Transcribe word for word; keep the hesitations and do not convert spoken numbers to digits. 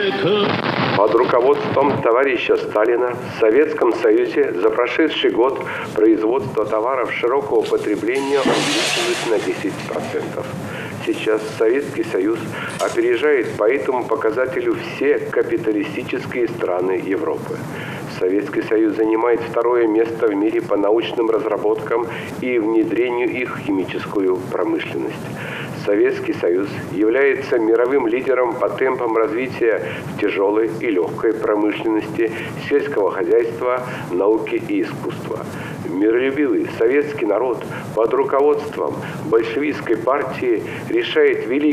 Под руководством товарища Сталина в Советском Союзе за прошедший год производство товаров широкого потребления увеличилось на десять процентов. Сейчас Советский Союз опережает по этому показателю все капиталистические страны Европы. Советский Союз занимает второе место в мире по научным разработкам и внедрению их в химическую промышленность. Советский Союз является мировым лидером по темпам развития в тяжелой и легкой промышленности, сельского хозяйства, науки и искусства. Миролюбивый советский народ под руководством большевистской партии решает великие